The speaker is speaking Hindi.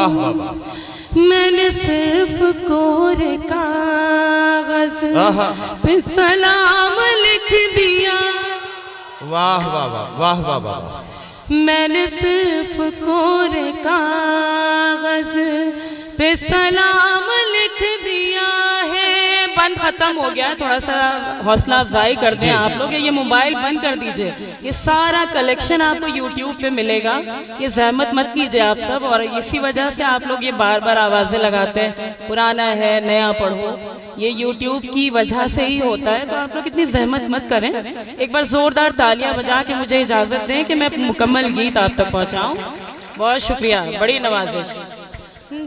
वाह वाह वाह। मैंने सिर्फ कोरे कागज पे सलाम लिख दिया। वाह वाह वाह वाह वाह वाह। मैंने सिर्फ कोरे कागज पे सलाम लिख दिया है। बंद खत्म हो गया, थोड़ा सा हौसला अफजाई कर दें आप लोग। ये मोबाइल बंद कर दीजिए, ये सारा कलेक्शन आपको YouTube पे मिलेगा। ये जहमत मत कीजिए आप सब। और इसी वजह से आप लोग ये बार बार आवाज़ें लगाते हैं, पुराना है नया पढ़ो। ये YouTube की वजह से ही होता है, तो आप लोग इतनी जहमत मत करें। एक बार ज़ोरदार तालियां बजा के मुझे इजाज़त दें कि मैं मुकम्मल गीत आप तक पहुँचाऊँ। बहुत शुक्रिया, बड़ी नवाजिश।